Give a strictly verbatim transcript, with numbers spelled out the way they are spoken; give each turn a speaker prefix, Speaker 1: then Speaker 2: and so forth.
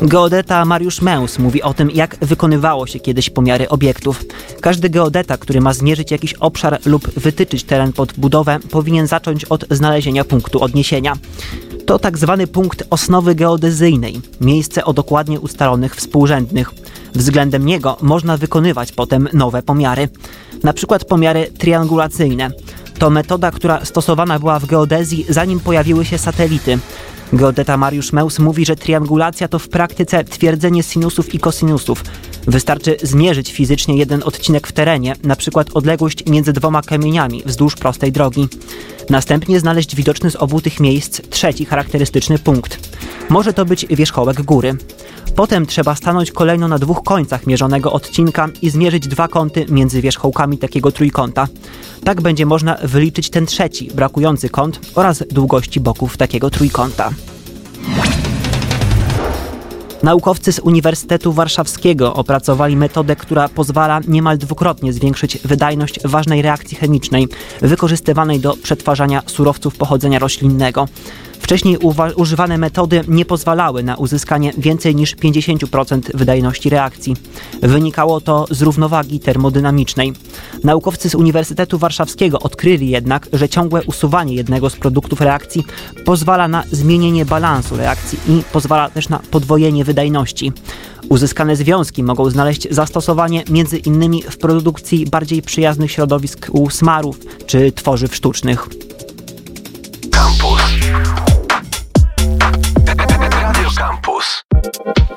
Speaker 1: Geodeta Mariusz Męs mówi o tym, jak wykonywało się kiedyś pomiary obiektów. Każdy geodeta, który ma zmierzyć jakiś obszar lub wytyczyć teren pod budowę, powinien zacząć od znalezienia punktu odniesienia. To tak zwany punkt osnowy geodezyjnej, miejsce o dokładnie ustalonych współrzędnych. Względem niego można wykonywać potem nowe pomiary. Na przykład pomiary triangulacyjne. To metoda, która stosowana była w geodezji, zanim pojawiły się satelity. Geodeta Mariusz Męs mówi, że triangulacja to w praktyce twierdzenie sinusów i kosinusów. Wystarczy zmierzyć fizycznie jeden odcinek w terenie, na przykład odległość między dwoma kamieniami wzdłuż prostej drogi. Następnie znaleźć widoczny z obu tych miejsc trzeci charakterystyczny punkt. Może to być wierzchołek góry. Potem trzeba stanąć kolejno na dwóch końcach mierzonego odcinka i zmierzyć dwa kąty między wierzchołkami takiego trójkąta. Tak będzie można wyliczyć ten trzeci, brakujący kąt oraz długości boków takiego trójkąta. Naukowcy z Uniwersytetu Warszawskiego opracowali metodę, która pozwala niemal dwukrotnie zwiększyć wydajność ważnej reakcji chemicznej wykorzystywanej do przetwarzania surowców pochodzenia roślinnego. Wcześniej uwa- używane metody nie pozwalały na uzyskanie więcej niż pięćdziesiąt procent wydajności reakcji. Wynikało to z równowagi termodynamicznej. Naukowcy z Uniwersytetu Warszawskiego odkryli jednak, że ciągłe usuwanie jednego z produktów reakcji pozwala na zmienienie balansu reakcji i pozwala też na podwojenie wydajności. Uzyskane związki mogą znaleźć zastosowanie między innymi w produkcji bardziej przyjaznych środowisk u smarów czy tworzyw sztucznych.